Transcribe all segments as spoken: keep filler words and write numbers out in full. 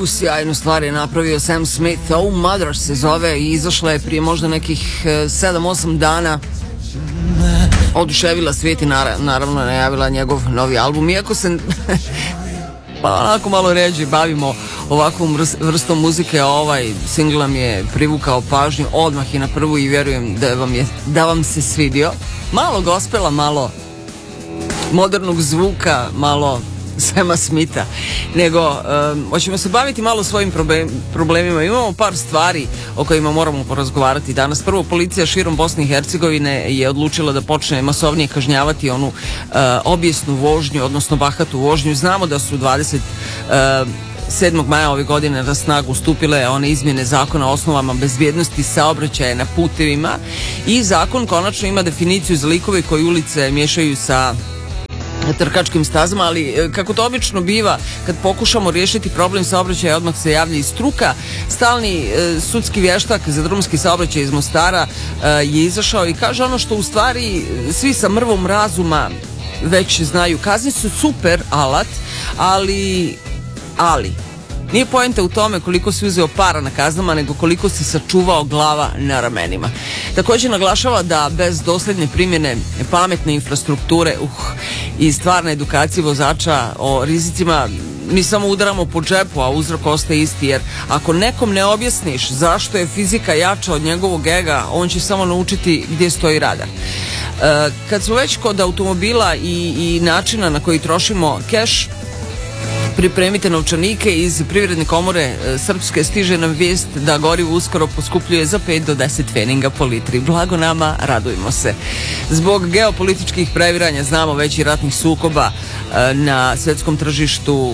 Kakvu sjajnu stvar je napravio Sam Smith. Oh Mother se zove i izašla je prije možda nekih sedam osam dana. Oduševila svijet i naravno najavila njegov novi album. Iako se pa onako malo ređe bavimo ovakvom vrstom muzike, ovaj singl nam je privukao pažnju odmah i na prvu i vjerujem da vam, je, da vam se svidio. Malo gospela, malo modernog zvuka, malo Sama Smitha, nego um, hoćemo se baviti malo svojim problem, problemima. Imamo par stvari o kojima moramo porazgovarati danas. Prvo, policija širom Bosne i Hercegovine je odlučila da počne masovnije kažnjavati onu uh, obijesnu vožnju, odnosno bahatu vožnju. Znamo da su dvadeset sedmog maja ove godine na snagu stupile one izmjene zakona o osnovama bezbjednosti saobraćaja na putevima i zakon konačno ima definiciju za likove koji ulice miješaju sa trkačkim stazama, ali kako to obično biva kad pokušamo riješiti problem saobraćaja, odmah se javlja i struka. Stalni e, sudski vještak za drumski saobraćaj iz Mostara e, je izašao i kaže ono što u stvari svi sa mrvom razuma već znaju. Kazne su super alat, ali ali nije poenta u tome koliko si uzeo para na kaznama, nego koliko si sačuvao glava na ramenima. Također naglašava da bez dosljedne primjene pametne infrastrukture uh, i stvarne edukacije vozača o rizicima mi samo udaramo po džepu, a uzrok ostaje isti, jer ako nekom ne objasniš zašto je fizika jača od njegovog ega, on će samo naučiti gdje stoji radar. E, kad smo već kod automobila i, i načina na koji trošimo keš, pripremite novčanike. Iz Privredne komore Srpske stiže nam vijest da gorivo uskoro poskupljuje za pet do deset pfeninga po litri. Blago nama, radujmo se. Zbog geopolitičkih previranja, znamo već i ratnih sukoba na svjetskom tržištu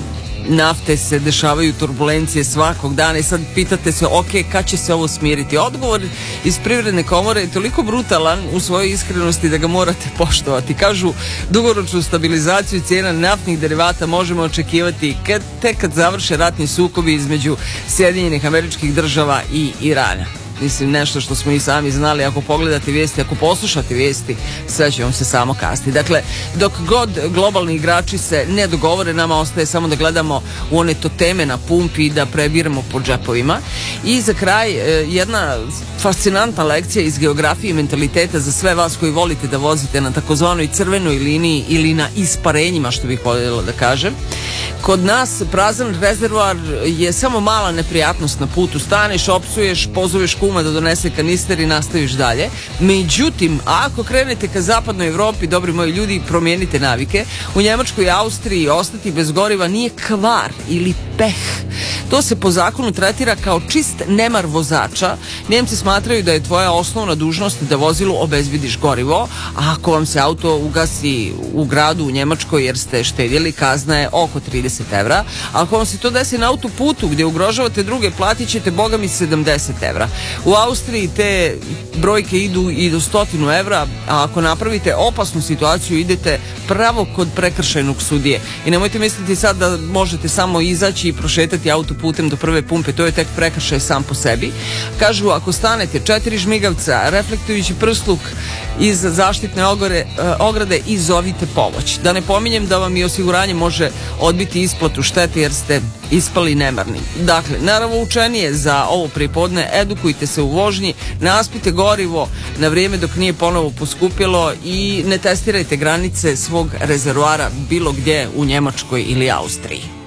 nafte se dešavaju turbulencije svakog dana i sad pitate se, ok, kad će se ovo smiriti? Odgovor iz Privredne komore je toliko brutalan u svojoj iskrenosti da ga morate poštovati. Kažu, dugoročnu stabilizaciju cijena naftnih derivata možemo očekivati kad, tek kad završe ratni sukobi između Sjedinjenih Američkih Država i Irana. Mislim, nešto što smo i sami znali. Ako pogledate vijesti, ako poslušate vijesti, sve će vam se samo kasti. Dakle, dok god globalni igrači se ne dogovore, nama ostaje samo da gledamo u one toteme na pumpi i da prebiramo po džepovima. I za kraj, jedna fascinantna lekcija iz geografije i mentaliteta za sve vas koji volite da vozite na takozvanoj crvenoj liniji ili na isparenjima, što bih voljela da kažem. Kod nas prazan rezervoar je samo mala neprijatnost na putu. Staneš, opsuješ, pozoveš kuma da donese kanister i nastaviš dalje. Međutim, ako krenete ka zapadnoj Evropi, dobri moji ljudi, promijenite navike. U Njemačkoj i Austriji ostati bez goriva nije kvar ili peh. To se po zakonu tretira kao čist nemar vozača. Njemci smatraju da je tvoja osnovna dužnost da vozilu obezbediš gorivo, a ako vam se auto ugasi u gradu u Njemačkoj jer ste štedjeli, kazna je oko trideset evra. Ako vam se to desi na autoputu gdje ugrožavate druge, platit ćete boga mi sedamdeset evra. U Austriji te brojke idu i do stotinu evra, a ako napravite opasnu situaciju idete pravo kod prekršajnog sudije. I nemojte misliti sad da možete samo izaći i prošetati autoputem do prve pumpe, to je tek prekršaj sam po sebi. Kažu, ako stanete četiri žmigavca, reflektujući prsluk iz zaštitne ogore, ograde i zovite pomoć. Da ne pominjem da vam i osiguranje može odbiti isplatu štete jer ste ispali nemarni. Dakle, naravno učenije za ovo pripodne, edukujte se u vožnji, naspite gorivo na vrijeme dok nije ponovo poskupilo i ne testirajte granice svog rezervoara bilo gdje u Njemačkoj ili Austriji.